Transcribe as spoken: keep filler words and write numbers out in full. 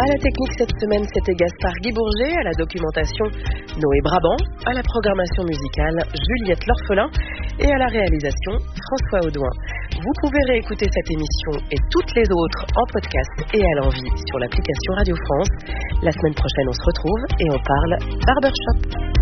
la technique cette semaine, c'était Gaspard Guy Bourget, à la documentation Noé Brabant, à la programmation musicale Juliette L'Orphelin et à la réalisation François Audouin. Vous pouvez réécouter cette émission et toutes les autres en podcast et à l'envie sur l'application Radio France. La semaine prochaine, on se retrouve et on parle barbershop.